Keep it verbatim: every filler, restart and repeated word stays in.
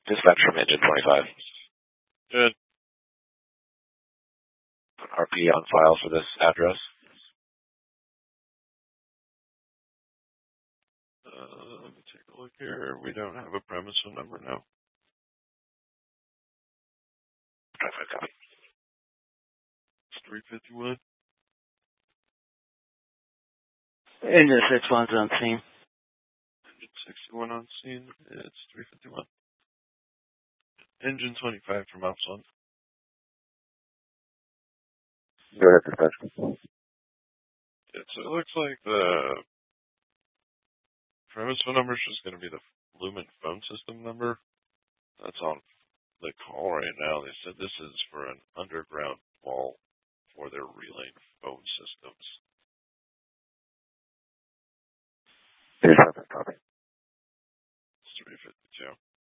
Dispatch from engine twenty-five. Good. R P on file for this address. Uh, let me take a look here. We don't have a premise number now. twenty-five copy. It's three fifty-one. Engine sixty-one's on scene. Engine sixty-one on scene. It's three fifty-one. Engine twenty-five from Upson. Go ahead, dispatch. Yeah, so it looks like the premise phone number is just going to be the Lumen phone system number. That's on the call right now. They said this is for an underground wall for their relaying phone systems. Here's something copy. It's three fifty-two.